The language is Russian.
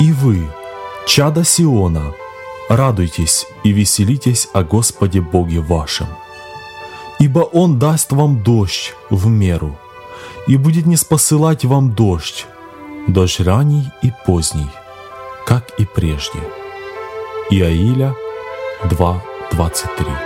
И вы, чада Сиона, радуйтесь и веселитесь о Господе Боге вашем. Ибо Он даст вам дождь в меру, и будет ниспосылать вам дождь ранний и поздний, как и прежде. Иаиля 2:23.